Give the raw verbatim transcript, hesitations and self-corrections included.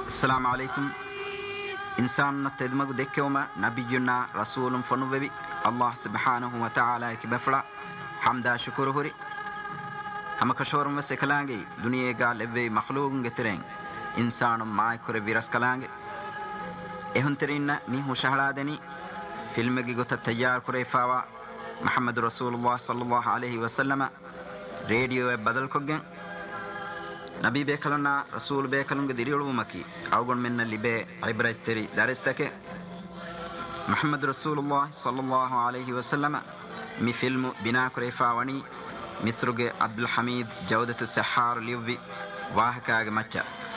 السلام عليكم إنسان نتدمج دكوما نبينا رسول فنوبي الله سبحانه وتعالى كبفلا حمدا شكر هوري هم كشورم وسكلانجي دنيا قال لبي مخلوق جترين إنسان ما يكره بيرس كلانجي إهون ترينا ميه شهرادني فيلم جيجوت التجار كريفاوا محمد رسول الله صلى الله عليه وسلم راديو بدل كوجن نبي بيكلنا رسول بيكلنا ديريولو مكي أوغن من اللي بي عبرة تري دارستك محمد رسول الله صلى الله عليه وسلم مي فيلم بنا كريفاواني مصرغ عبد الحميد جودة السحار ليوبي واهكاغ مچا